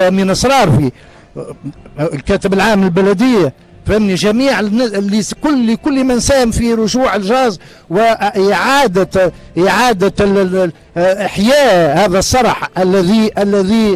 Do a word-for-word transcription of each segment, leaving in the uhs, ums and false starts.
امين اسرار، في الكاتب العام البلديه، فهمني، جميع اللي كل كل من ساهم في رجوع الجاز واعاده اعاده احياء هذا الصرح الذي الذي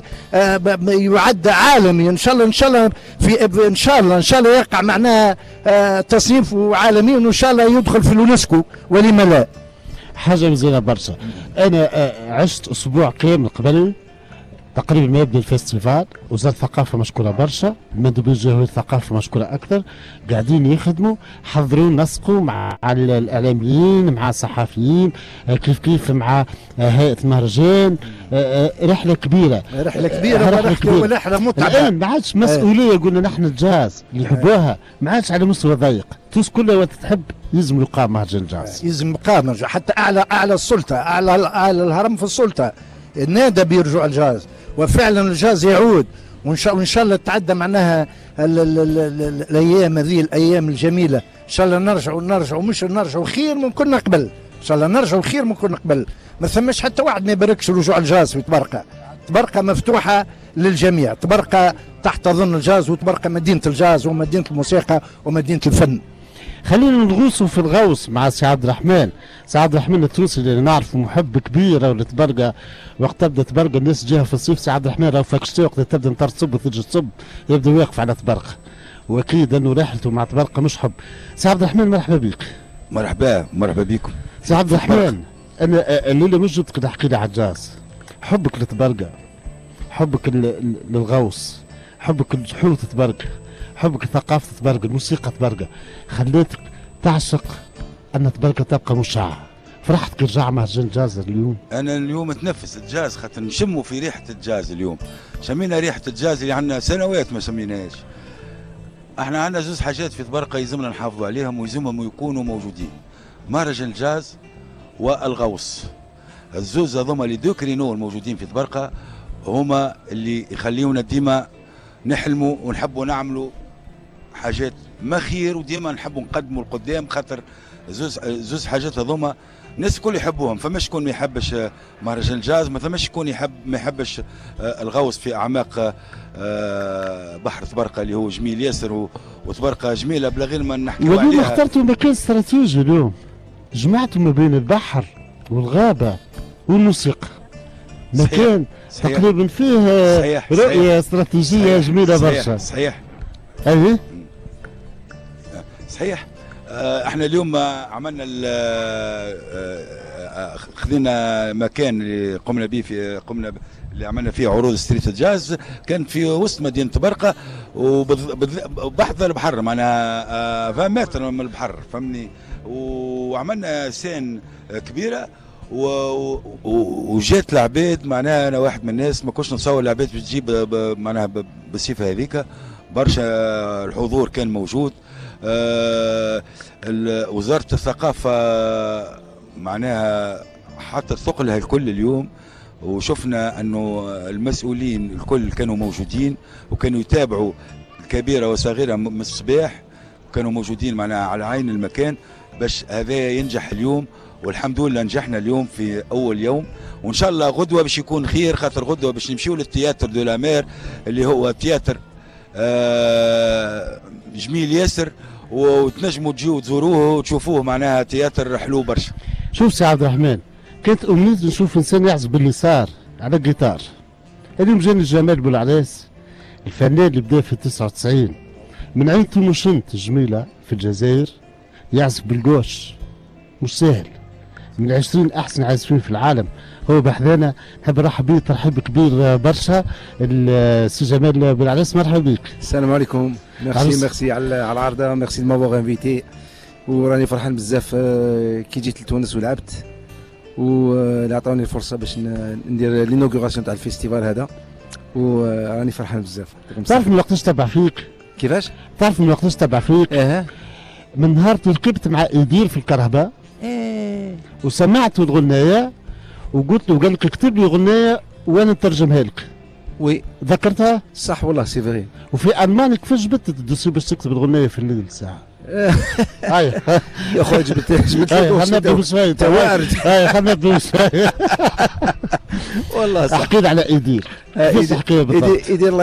يعد عالمي. ان شاء الله ان شاء الله في ان شاء الله ان شاء الله يقع معناها تصنيفه عالمي، وان شاء الله يدخل في اليونسكو، ولما لا. حاجه مزيانه برشا. انا عشت اسبوع كامل قبل تقريبا ما يبدا الفيستيفال، وزارة الثقافة مشكورة برشا، مندوبين جهوية الثقافة مشكورة أكثر، قاعدين يخدموا، حضروا نسقوا مع الإعلاميين، مع الصحفيين، كيف كيف مع هيئة المهرجان، رحلة كبيرة رحلة كبيرة رحلة كبيرة ورحلة متعبة. الآن ما عادش مسؤولية، قلنا نحن الجاز اللي يحبوها، ما عادش على مستوى ضيق، تونس كلها وقت تحب يلزم يقام مهرجان جاز، يلزم يقام مهرجان، حتى أعلى أعلى السلطة، أعلى أعلى الهرم في السلطة نادى بيرجع الجاز، وفعلا الجاز يعود، وان شاء وان شاء الله تعدى معناها ال ال ال ال الايام هذه، الايام الجميله، ان شاء الله نرجعوا نرجعوا مش نرجعوا خير من كنا قبل، ان شاء الله نرجعوا خير من كنا قبل. ما ثماش حتى واحد ما يباركش رجوع الجاز في تبرقه. تبرقه مفتوحه للجميع، تبرقه تحت ظن الجاز، وتبرقه مدينه الجاز ومدينه الموسيقى ومدينه الفن. خلينا نغوصوا في الغوص مع سي عبد الرحمن. سي عبد الرحمن التونسي اللي نعرفه محب كبير لتبرقه، وقت تبدا تبرقه الناس جاها في الصيف، سي عبد الرحمن راهو فاكشتي وقت تبدا انت تصب وتجي تصب يبدا واقف على تبرقه، واكيد انه رحلته مع تبرقه مش حب. سي عبد الرحمن مرحبا بك. مرحبا مرحبا بكم. سي عبد الرحمن، انا الليله مش جبتك تحكي لي على الجاز، حبك لتبرقه، حبك للغوص، حبك لجحوط تبرقه، حبك ثقافة تبرقه، الموسيقى تبرقه، خليتك تعشق أن تبرقه تبقى مشعة. فرحت كي رجع مهرجان جاز اليوم. أنا اليوم أتنفس الجاز، خاطر نشموا في ريحة الجاز اليوم، شمينا ريحة الجاز اللي عندنا سنوات ما شميناهاش. احنا عندنا زوز حاجات في تبرقه يلزمنا نحافظوا عليهم ويلزمهم يكونوا موجودين، مهرجان الجاز والغوص. الزوز هذوما اللي دو كرينو الموجودين في تبرقه هما اللي يخليونا ديما نحلموا ونحبوا نعملوا حاجات ما خير، وديما نحبوا نقدموا القدام، خاطر زوز زوز حاجات هذوما الناس الكل يحبوهم. فما شكون ما يحبش مهرجان الجاز، ما ثماش شكون يحب ما يحبش الغوص في اعماق بحر تبرقه اللي هو جميل ياسر، وتبرقه جميله بلا غير ما نحكيو عليها. واليوم اخترتوا مكان استراتيجي، اليوم جمعتوا ما بين البحر والغابه والموسيقى، مكان صحيح. تقريبا فيه صحيح. رؤيه صحيح. استراتيجيه صحيح. جميله برشا. صحيح ايوه صحيح. آه احنا اليوم عملنا آه خذينا مكان اللي قمنا به في قمنا اللي عملنا فيه عروض ستريت الجاز، كان في وسط مدينه تبرقه وبحث البحر، معناها آه عشرين متر من البحر، فهمني، وعملنا سين كبيره وجات العباد. معناها انا واحد من الناس ما كنتش نتصور العباد بتجيب معناها بالصفه هذيك، برشا الحضور كان موجود. آه وزاره الثقافه معناها حطت ثقلها الكل اليوم، وشفنا انه المسؤولين الكل كانوا موجودين وكانوا يتابعوا الكبيره وصغيره من الصباح، وكانوا موجودين معناها على عين المكان باش هذا ينجح اليوم. والحمد لله نجحنا اليوم في اول يوم، وان شاء الله غدوه باش يكون خير، خاطر غدوه باش نمشيو للتياتر دو لا مير اللي هو تياتر آه جميل ياسر، وتنجموا تجيو تزوروه وتشوفوه، معناها تياتر حلو برشا. شوف سي عبد الرحمن، كانت امنيتي نشوف انسان يعزف باليسار على الجيتار. اليوم جاني جمال بولعلاس الفنان اللي بدا في تسعة وتسعين من عين تونشنت جميله في الجزائر، يعزف بالجوش، مش سهل، من عشرين احسن عازفين في العالم هو بحذانا. نحب نرحب بيه ترحيب كبير برشا السي جمال بولعلاس. مرحبا بك. السلام عليكم. ميرسي ميرسي على على العرضه، ميرسي دو مافوغ انفيتي، وراني فرحان بزاف كي جيت لتونس ولعبت، واللي عطاوني الفرصه باش ندير لينوغوراسيون تاع الفيستيفال هذا، وراني فرحان بزاف. تعرف من وقتاش تبع فيك؟ كيفاش؟ تعرف من وقتاش تبع فيك؟ اها من نهار ركبت مع ايدير في الكرهبه ايه وسمعته الغنايه وقلت له، قال لك اكتب لي غنايه وانا نترجمها لك. وي ذكرتها؟ صح والله سي فري. وفي المانيا كيفاش جبت الدوسي باش تكتب الغنايه في الليل ساعه؟ اي يا خويا جبت جبت خلينا نبداو بشويه توارد. اي خلينا نبداو بشويه والله صح. احكي لي على ايدير. كيفاش الحكايه بالضبط؟ ايدير